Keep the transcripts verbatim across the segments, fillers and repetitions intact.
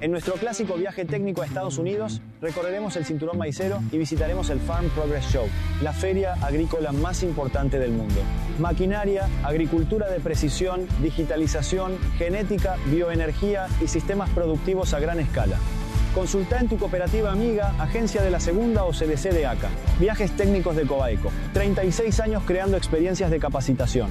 En nuestro clásico viaje técnico a Estados Unidos, recorreremos el Cinturón Maicero y visitaremos el Farm Progress Show, la feria agrícola más importante del mundo. Maquinaria, agricultura de precisión, digitalización, genética, bioenergía y sistemas productivos a gran escala. Consulta en tu cooperativa amiga, agencia de la Segunda o C D C de ACA. Viajes técnicos de Cobaeco. treinta y seis años creando experiencias de capacitación.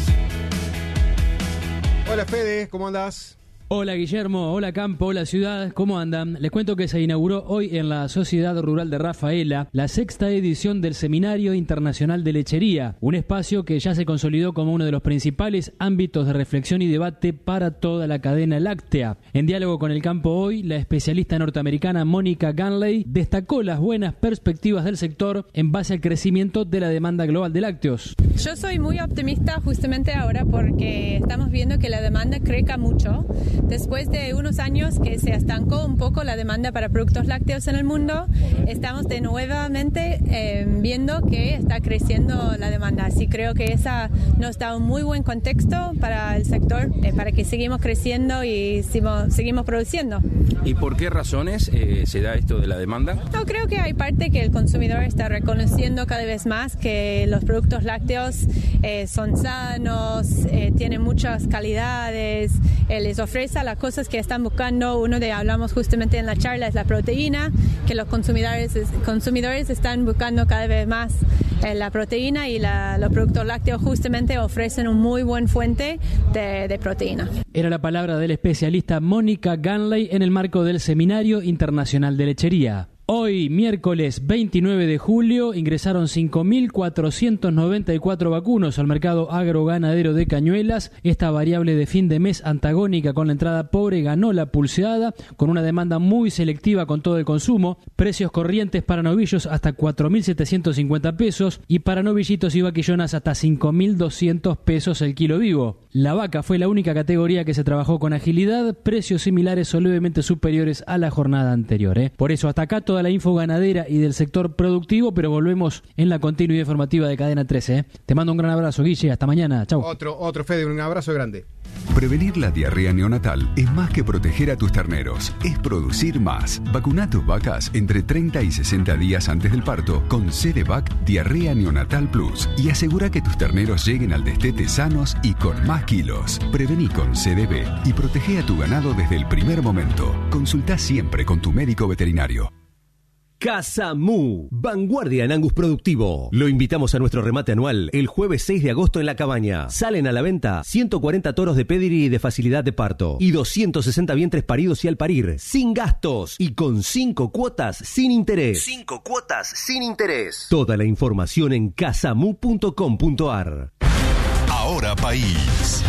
Hola Fede, ¿cómo andás? Hola Guillermo, hola Campo, hola Ciudad, ¿cómo andan? Les cuento que se inauguró hoy en la Sociedad Rural de Rafaela la sexta edición del Seminario Internacional de Lechería, un espacio que ya se consolidó como uno de los principales ámbitos de reflexión y debate para toda la cadena láctea. En diálogo con el Campo hoy, la especialista norteamericana Mónica Ganley destacó las buenas perspectivas del sector en base al crecimiento de la demanda global de lácteos. Yo soy muy optimista justamente ahora porque estamos viendo que la demanda crezca mucho. Después de unos años que se estancó un poco la demanda para productos lácteos en el mundo, estamos de nuevamente eh, viendo que está creciendo la demanda. Así creo que esa nos da un muy buen contexto para el sector, eh, para que seguimos creciendo y seguimos, seguimos produciendo. ¿Y por qué razones eh, se da esto de la demanda? No, creo que hay parte que el consumidor está reconociendo cada vez más que los productos lácteos eh, son sanos, eh, tienen muchas calidades, eh, les ofrece las cosas que están buscando. Uno de hablamos justamente en la charla es la proteína, que los consumidores consumidores están buscando cada vez más eh, la proteína y la, los productos lácteos justamente ofrecen un muy buen fuente de, de proteína. Era la palabra del especialista Mónica Ganley en el marco del Seminario Internacional de Lechería. Hoy, miércoles veintinueve de julio, ingresaron cinco mil cuatrocientos noventa y cuatro vacunos al mercado agroganadero de Cañuelas. Esta variable de fin de mes antagónica con la entrada pobre ganó la pulseada, con una demanda muy selectiva con todo el consumo. Precios corrientes para novillos hasta cuatro mil setecientos cincuenta pesos y para novillitos y vaquillonas hasta cinco mil doscientos pesos el kilo vivo. La vaca fue la única categoría que se trabajó con agilidad, precios similares o levemente superiores a la jornada anterior. ¿eh? Por eso, hasta acá toda la info ganadera y del sector productivo, pero volvemos en la continuidad informativa de Cadena trece. ¿eh? Te mando un gran abrazo, Guille, hasta mañana, chau. Otro, otro Fede, un abrazo grande. Prevenir la diarrea neonatal es más que proteger a tus terneros, es producir más. Vacuna a tus vacas entre treinta y sesenta días antes del parto con Cedevac Diarrea Neonatal Plus y asegura que tus terneros lleguen al destete sanos y con más kilos. Prevení con C D B y protege a tu ganado desde el primer momento. Consulta siempre con tu médico veterinario. Casa Mu, vanguardia en Angus productivo. Lo invitamos a nuestro remate anual el jueves seis de agosto en La Cabaña. Salen a la venta ciento cuarenta toros de pedigree de facilidad de parto y doscientos sesenta vientres paridos y al parir, sin gastos y con cinco cuotas sin interés. cinco cuotas sin interés. Toda la información en casamu punto com punto ar. Ahora País.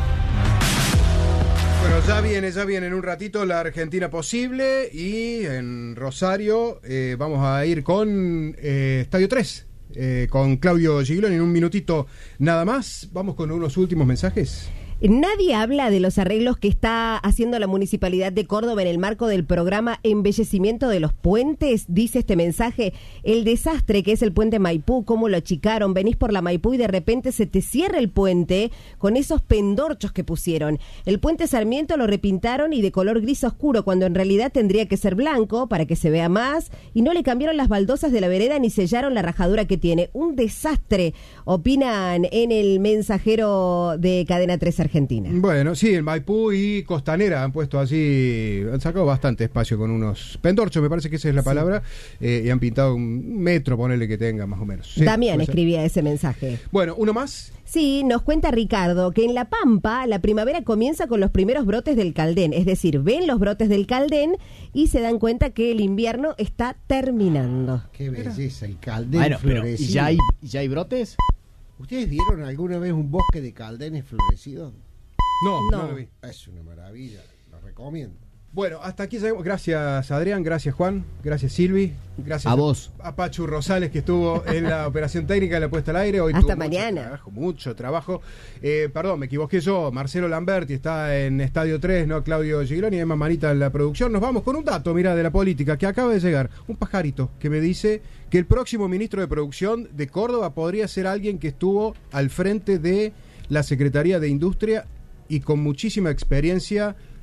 Bueno, ya viene, ya viene en un ratito la Argentina Posible y en Rosario eh, vamos a ir con eh, Estadio tres, eh, con Claudio Gigloni en un minutito nada más. Vamos con unos últimos mensajes. Nadie habla de los arreglos que está haciendo la Municipalidad de Córdoba en el marco del programa Embellecimiento de los Puentes, dice este mensaje. El desastre que es el puente Maipú, cómo lo achicaron, venís por la Maipú y de repente se te cierra el puente con esos pendorchos que pusieron. El puente Sarmiento lo repintaron y de color gris oscuro, cuando en realidad tendría que ser blanco para que se vea más, y no le cambiaron las baldosas de la vereda ni sellaron la rajadura que tiene. Un desastre, opinan en el mensajero de Cadena tres Argentina. Bueno, sí, el Maipú y Costanera han puesto así, han sacado bastante espacio con unos pendorchos, me parece que esa es la sí. palabra, eh, y han pintado un metro, ponele que tenga más o menos. Sí, Damián escribía ese mensaje. Bueno, ¿uno más? Sí, nos cuenta Ricardo que en La Pampa la primavera comienza con los primeros brotes del Caldén, es decir, ven los brotes del Caldén y se dan cuenta que el invierno está terminando. Qué belleza, el Caldén bueno, florecido. Pero, ¿y ya hay, ya hay brotes? ¿Ustedes vieron alguna vez un bosque de caldenes florecidos? No, no, no lo vi. Es una maravilla, lo recomiendo. Bueno, hasta aquí llegamos. Gracias Adrián, gracias Juan, gracias Silvi, gracias a vos, a Pachu Rosales que estuvo en la operación técnica de la puesta al aire. Hoy hasta tuvo mañana. Mucho trabajo, mucho trabajo. Eh, perdón, me equivoqué yo. Marcelo Lamberti está en Estadio tres, ¿no? Claudio Gigloni y Emma Manita en la producción. Nos vamos con un dato, mira, de la política que acaba de llegar. Un pajarito que me dice que el próximo ministro de Producción de Córdoba podría ser alguien que estuvo al frente de la Secretaría de Industria y con muchísima experiencia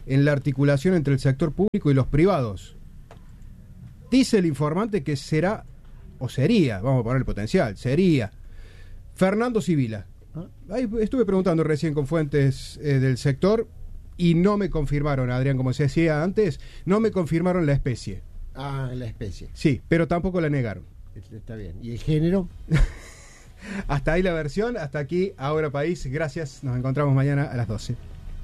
en la articulación entre el sector público y los privados. Dice el informante que será, o sería, vamos a poner el potencial, sería Fernando Sibila. Ahí estuve preguntando recién con fuentes eh, del sector y no me confirmaron, Adrián, como se decía antes, no me confirmaron la especie. Ah, la especie. Sí, pero tampoco la negaron. Está bien. ¿Y el género? Hasta ahí la versión, hasta aquí Ahora País. Gracias, nos encontramos mañana a las doce.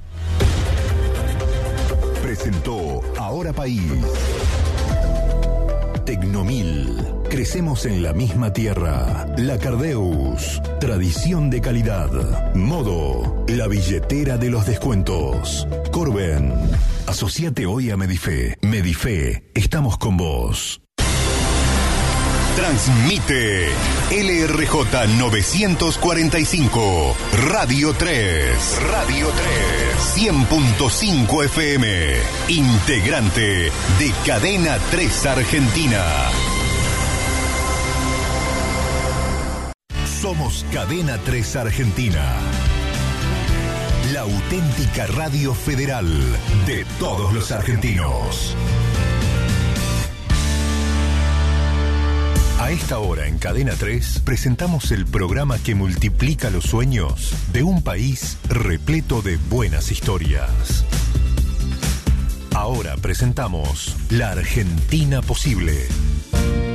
Presentó Ahora País. Tecnomil. Crecemos en la misma tierra. La Cardeus. Tradición de calidad. Modo. La billetera de los descuentos. Corben. Asociate hoy a Medife. Medife. Estamos con vos. Transmite L R J novecientos cuarenta y cinco. Radio tres. Radio tres. cien punto cinco F M. Integrante de Cadena tres Argentina. Somos Cadena tres Argentina. La auténtica radio federal de todos los argentinos. A esta hora en Cadena tres presentamos el programa que multiplica los sueños de un país repleto de buenas historias. Ahora presentamos La Argentina Posible.